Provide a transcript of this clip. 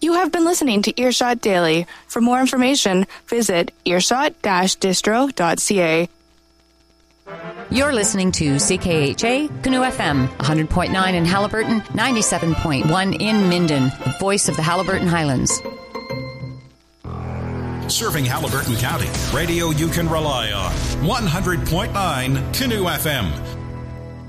You have been listening to Earshot Daily. For more information, visit earshot-distro.ca. You're listening to CKHA, Canoe FM, 100.9 in Haliburton, 97.1 in Minden, the voice of the Haliburton Highlands. Serving Haliburton County, radio you can rely on. 100.9 Canoe FM.